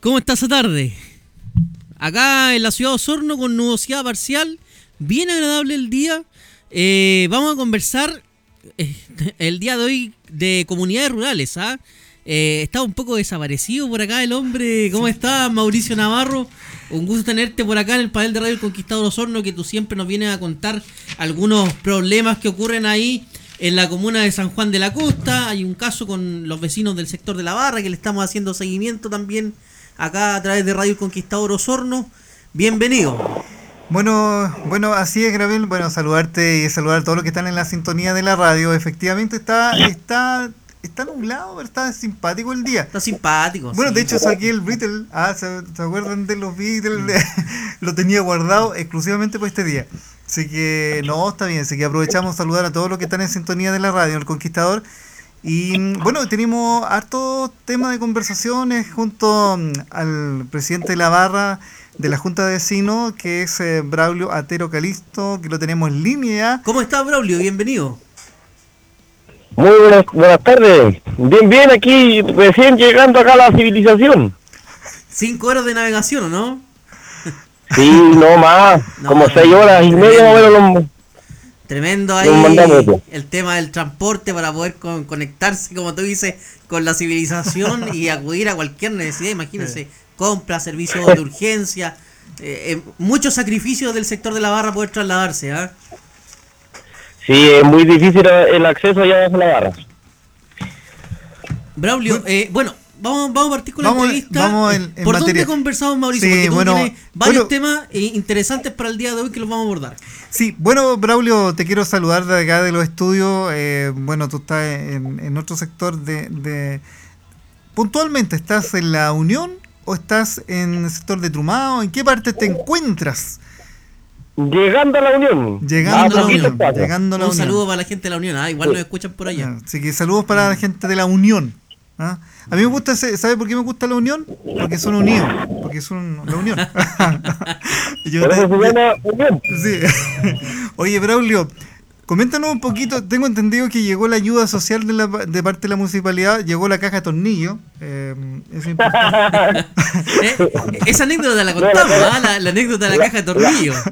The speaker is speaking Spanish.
¿Cómo está esa tarde? Acá en la ciudad de Osorno con nubosidad parcial, bien agradable el día. Vamos a conversar el día de hoy de comunidades rurales. Está un poco desaparecido por acá el hombre. ¿Cómo estás, Mauricio Navarro? Un gusto tenerte por acá en el panel de Radio El Conquistador Osorno, que tú siempre nos vienes a contar algunos problemas que ocurren ahí en la comuna de San Juan de la Costa. Hay un caso con los vecinos del sector de la Barra que le estamos haciendo seguimiento también acá a través de Radio El Conquistador Osorno. Bienvenido. Bueno, así es, Gabriel. Bueno, saludarte y saludar a todos los que están en la sintonía de la radio. Efectivamente está nublado, pero está simpático el día. Está simpático. Bueno, sí. De hecho saqué el Beatle. ¿Se acuerdan de los Beatles? Lo tenía guardado exclusivamente para este día. Así que, no, está bien. Así que aprovechamos a saludar a todos los que están en sintonía de la radio, El Conquistador. Y bueno, tenemos hartos temas de conversaciones junto al presidente de la Barra de la Junta de Vecinos, que es Braulio Atero Calisto, que lo tenemos en línea. ¿Cómo está, Braulio? Bienvenido. Muy buenas tardes. Bien, aquí recién llegando acá a la civilización. 5 horas de navegación, ¿o no? Sí, no más, como 6 horas y media más o menos. Tremendo ahí el tema del transporte para poder conectarse, como tú dices, con la civilización y acudir a cualquier necesidad. Imagínense, compra, servicios de urgencia, muchos sacrificios del sector de la Barra poder trasladarse. Sí, es muy difícil el acceso allá a la Barra. Braulio, bueno, vamos a partir con la entrevista. Vamos en ¿Por materia. dónde conversamos, Mauricio? Sí, Porque tú tienes varios bueno, temas interesantes para el día de hoy que los vamos a abordar. Sí, bueno, Braulio, te quiero saludar de acá de los estudios. Bueno, tú estás en otro sector puntualmente, ¿estás en La Unión o estás en el sector de Trumao? ¿En qué parte te encuentras? Llegando a La Unión. Llegando a La Unión. Un saludo para la gente de La Unión, igual nos escuchan por allá. Así que saludos para la gente de La Unión. A mí me gusta, ¿sabe por qué me gusta La Unión? Porque son unidos, porque son La Unión. Sí. Oye, Braulio, coméntanos un poquito. Tengo entendido que llegó la ayuda social de parte de la municipalidad, llegó la caja de tornillo. Es importante. Esa anécdota la contamos, la anécdota de la caja de tornillo.